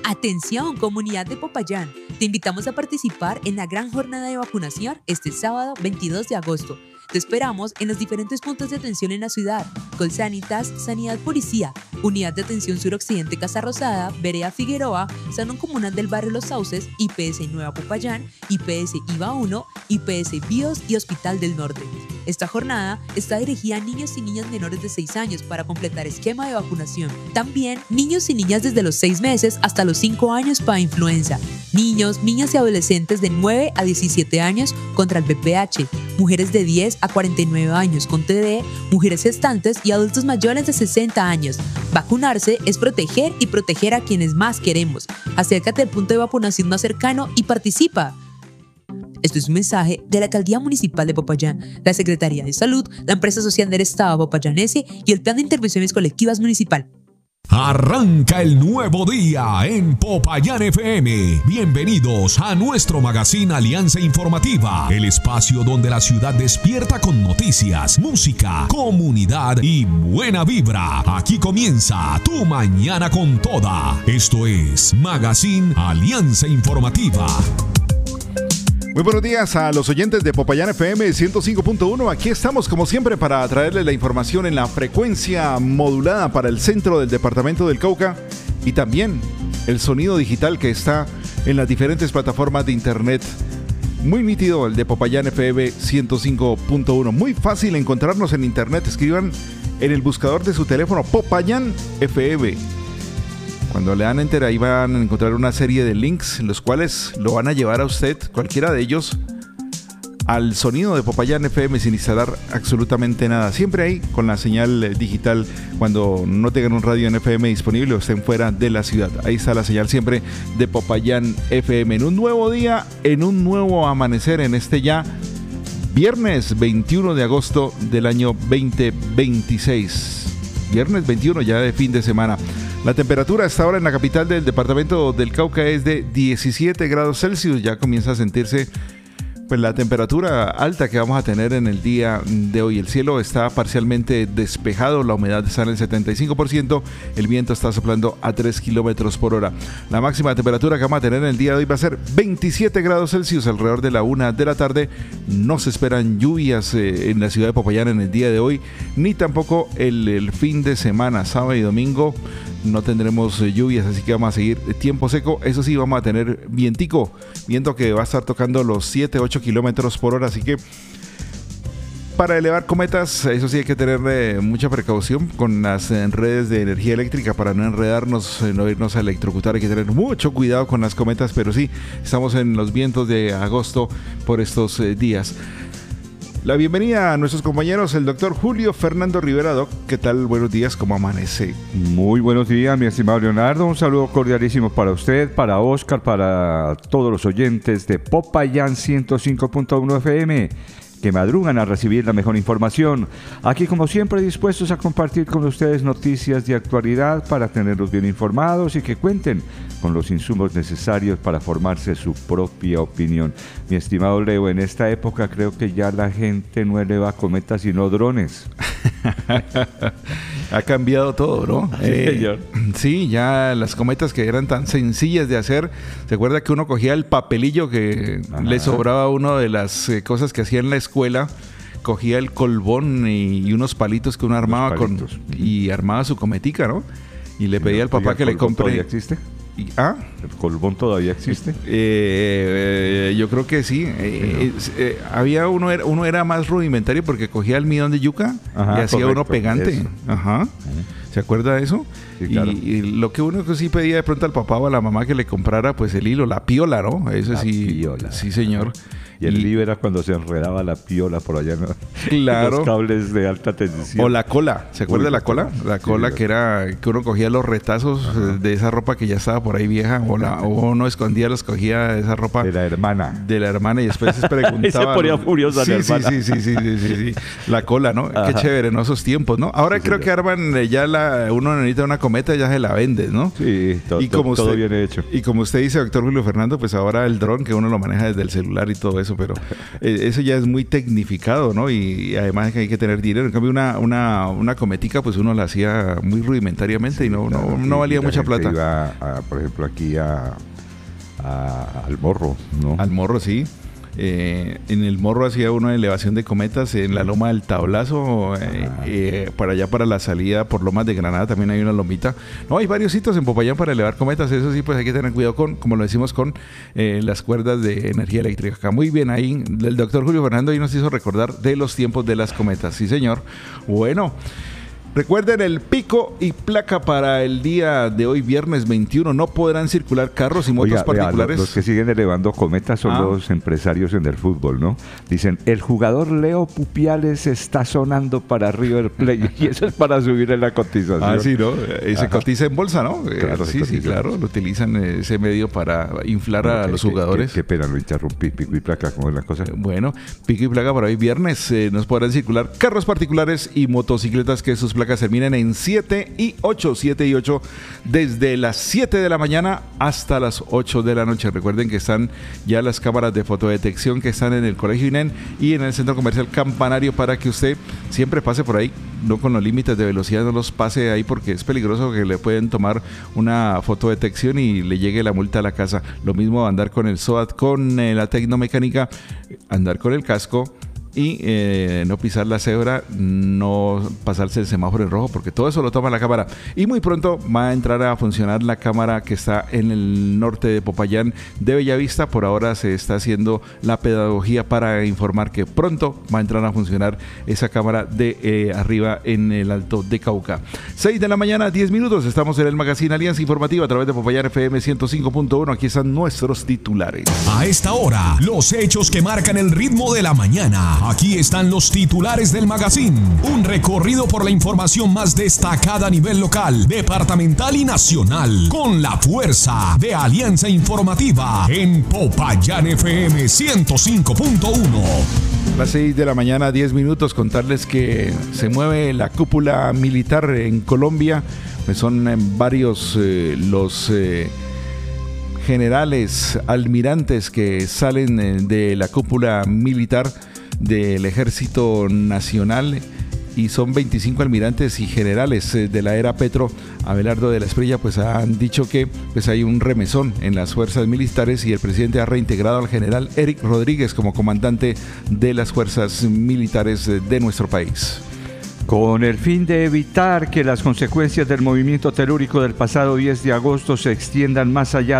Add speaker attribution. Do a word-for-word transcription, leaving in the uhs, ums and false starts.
Speaker 1: Atención, comunidad de Popayán. Te invitamos a participar en la gran jornada de vacunación este sábado veintidós de agosto. Te esperamos en los diferentes puntos de atención en la ciudad: Colsanitas, Sanidad Policía, Unidad de Atención Suroccidente Casa Rosada, Vereda Figueroa, Salón Comunal del Barrio Los Sauces, I P S Nueva Popayán, I P S I V A uno, I P S BIOS y Hospital del Norte. Esta jornada está dirigida a niños y niñas menores de seis años para completar esquema de vacunación. También niños y niñas desde los seis meses hasta los cinco años para influenza. Niños, niñas y adolescentes de nueve a diecisiete años contra el V P H. Mujeres de diez a cuarenta y nueve años con T D, mujeres gestantes y adultos mayores de sesenta años. Vacunarse es proteger y proteger a quienes más queremos. Acércate al punto de vacunación más cercano y participa. Esto es un mensaje de la Alcaldía Municipal de Popayán, la Secretaría de Salud, la Empresa Social del Estado Popayanense y el Plan de Intervenciones Colectivas Municipal.
Speaker 2: Arranca el nuevo día en Popayán F M. Bienvenidos a nuestro magazine Alianza Informativa, el espacio donde la ciudad despierta con noticias, música, comunidad y buena vibra. Aquí comienza tu mañana con toda. Esto es Magazine Alianza Informativa.
Speaker 3: Muy buenos días a los oyentes de Popayán F M ciento cinco punto uno. Aquí estamos como siempre para traerles la información en la frecuencia modulada para el centro del departamento del Cauca y también el sonido digital que está en las diferentes plataformas de internet. Muy nítido el de Popayán F M ciento cinco punto uno. Muy fácil encontrarnos en internet. Escriban en el buscador de su teléfono Popayán F M. Cuando le dan enter, ahí van a encontrar una serie de links, los cuales lo van a llevar a usted, cualquiera de ellos, al sonido de Popayán F M sin instalar absolutamente nada. Siempre ahí con la señal digital cuando no tengan un radio en F M disponible o estén fuera de la ciudad. Ahí está la señal siempre de Popayán F M. En un nuevo día, en un nuevo amanecer, en este ya viernes veintiuno de agosto del año veinte veintiséis. Viernes veintiuno ya de fin de semana. La temperatura hasta ahora en la capital del departamento del Cauca es de diecisiete grados Celsius. Ya comienza a sentirse pues la temperatura alta que vamos a tener en el día de hoy. El cielo está parcialmente despejado, la humedad está en el setenta y cinco por ciento, el viento está soplando a tres kilómetros por hora. La máxima temperatura que vamos a tener en el día de hoy va a ser veintisiete grados Celsius alrededor de la una de la tarde. No se esperan lluvias eh, en la ciudad de Popayán en el día de hoy, ni tampoco el, el fin de semana, sábado y domingo. No tendremos eh, lluvias, así que vamos a seguir tiempo seco. Eso sí, vamos a tener vientico, viento que va a estar tocando los siete, ocho kilómetros por hora. Así que para elevar cometas, eso sí hay que tener eh, mucha precaución con las eh, redes de energía eléctrica para no enredarnos, eh, no irnos a electrocutar. Hay que tener mucho cuidado con las cometas, pero sí, estamos en los vientos de agosto por estos eh, días. La bienvenida a nuestros compañeros, el doctor Julio Fernando Rivera. Doc, ¿qué tal? Buenos días, ¿cómo amanece?
Speaker 4: Muy buenos días, mi estimado Leonardo. Un saludo cordialísimo para usted, para Oscar, para todos los oyentes de Popayán ciento cinco punto uno F M, que madrugan a recibir la mejor información. Aquí, como siempre, dispuestos a compartir con ustedes noticias de actualidad para tenerlos bien informados y que cuenten con los insumos necesarios para formarse su propia opinión. Mi estimado Leo, en esta época creo que ya la gente no eleva cometas sino drones.
Speaker 3: Ha cambiado todo, ¿no?
Speaker 4: Sí, eh, señor.
Speaker 3: Sí, ya las cometas que eran tan sencillas de hacer. ¿Se acuerda que uno cogía el papelillo que Ajá. le sobraba a uno de las eh, cosas que hacía en la escuela? Cogía el colbón y, y unos palitos que uno armaba con y armaba su cometica, ¿no? Y le pedía al papá que le compre.
Speaker 4: ¿Todavía existe?
Speaker 3: Y, ¿Ah?
Speaker 4: ¿El colbón todavía existe?
Speaker 3: Eh, eh, yo creo que sí. Eh, sí no. eh, había uno era, uno era más rudimentario porque cogía almidón de yuca Ajá, y hacía correcto, uno pegante. Eso. Ajá. ¿Se acuerda de eso?
Speaker 4: Sí, claro.
Speaker 3: y, y lo que uno que sí pedía de pronto al papá o a la mamá que le comprara pues el hilo, la piola, ¿no? Eso
Speaker 4: la
Speaker 3: sí.
Speaker 4: Piola.
Speaker 3: Sí, señor.
Speaker 4: Y el lío era cuando se enredaba la piola por allá, ¿no?
Speaker 3: Claro.
Speaker 4: Los cables de alta tensión.
Speaker 3: O la cola. ¿Se acuerda de la cola? La cola sí, que era que uno cogía los retazos Ajá. de esa ropa que ya estaba por ahí vieja o, la, o uno escondía, los cogía esa ropa
Speaker 4: de la hermana.
Speaker 3: De la hermana y después se preguntaba.
Speaker 4: Y se ponía furiosa
Speaker 3: sí,
Speaker 4: la
Speaker 3: sí,
Speaker 4: hermana.
Speaker 3: Sí, sí, sí, sí, sí, sí. La cola, ¿no? Ajá. Qué chévere, ¿no? Esos tiempos, ¿no? Ahora sí, creo señor. que arman ya la, uno necesita una cometa y ya se la vende, ¿no?
Speaker 4: Sí, to,
Speaker 3: y como
Speaker 4: to, todo
Speaker 3: usted,
Speaker 4: bien hecho.
Speaker 3: Y como usted dice, doctor Julio Fernando, pues ahora el dron que uno lo maneja desde el celular y todo eso. eso, pero eh, eso ya es muy tecnificado, ¿no? Y, y además hay que tener dinero. En cambio, una, una, una cometica, pues uno la hacía muy rudimentariamente y no,
Speaker 4: Claro,
Speaker 3: no,
Speaker 4: y-
Speaker 3: no valía
Speaker 4: y la
Speaker 3: mucha
Speaker 4: gente
Speaker 3: plata.
Speaker 4: Iba a, por ejemplo, aquí a, a- al morro, ¿no?
Speaker 3: Al morro, sí. Eh, en el morro hacía una elevación de cometas en la loma del Tablazo, eh,
Speaker 4: Ah.
Speaker 3: eh, para allá para la salida por Lomas de Granada también hay una lomita. No, hay varios sitios en Popayán para elevar cometas, eso sí, pues hay que tener cuidado con, como lo decimos, con eh, las cuerdas de energía eléctrica. Acá muy bien, ahí el doctor Julio Fernando ahí nos hizo recordar de los tiempos de las cometas, sí señor. Bueno. Recuerden el pico y placa para el día de hoy, viernes veintiuno. No podrán circular carros y motos
Speaker 4: Oiga, vea,
Speaker 3: particulares.
Speaker 4: los, los que siguen elevando cometas son
Speaker 3: Ah.
Speaker 4: los empresarios en el fútbol, ¿no? Dicen, el jugador Leo Pupiales está sonando para River Plate y eso es para subir en la cotización.
Speaker 3: Ah, sí, ¿no? Eh, se
Speaker 4: Ajá.
Speaker 3: cotiza en bolsa, ¿no? Eh,
Speaker 4: Claro, se
Speaker 3: sí, sí,
Speaker 4: cotiza.
Speaker 3: claro. Lo utilizan eh, ese medio para inflar
Speaker 4: Bueno,
Speaker 3: a
Speaker 4: qué-
Speaker 3: los
Speaker 4: qué-
Speaker 3: jugadores.
Speaker 4: Qué, qué pena, lo interrumpí, pico y placa, ¿cómo es la cosa?
Speaker 3: Bueno, pico y placa para hoy viernes. Eh, nos podrán circular carros particulares y motocicletas que sus placas terminen en siete y ocho, siete y ocho, desde las siete de la mañana hasta las ocho de la noche. Recuerden que están ya las cámaras de fotodetección que están en el Colegio I N E N y en el Centro Comercial Campanario para que usted siempre pase por ahí, no con los límites de velocidad, no los pase ahí porque es peligroso que le pueden tomar una fotodetección y le llegue la multa a la casa. Lo mismo andar con el SOAT, con eh, la tecnomecánica, andar con el casco y eh, no pisar la cebra, no pasarse el semáforo en rojo, porque todo eso lo toma la cámara. Y muy pronto va a entrar a funcionar la cámara que está en el norte de Popayán de Bellavista. Por ahora se está haciendo la pedagogía para informar que pronto va a entrar a funcionar esa cámara de eh, arriba en el Alto de Cauca. seis de la mañana, diez minutos. Estamos en el Magazine Alianza Informativa a través de Popayán F M ciento cinco punto uno. Aquí están nuestros titulares.
Speaker 2: A esta hora, los hechos que marcan el ritmo de la mañana. Aquí están los titulares del magazine. Un recorrido por la información más destacada a nivel local, departamental y nacional. Con la fuerza de Alianza Informativa en Popayán F M ciento cinco punto uno.
Speaker 3: Las seis de la mañana, diez minutos, contarles que se mueve la cúpula militar en Colombia. Pues son eh, varios eh, los eh, generales, almirantes que salen eh, de la cúpula militar del Ejército Nacional y son veinticinco almirantes y generales eh, de la era Petro. Abelardo de la Espriella pues han dicho que pues hay un remesón en las fuerzas militares y el presidente ha reintegrado al general Eric Rodríguez como comandante de las fuerzas militares eh, de nuestro país.
Speaker 4: Con el fin de evitar que las consecuencias del movimiento telúrico del pasado diez de agosto se extiendan más allá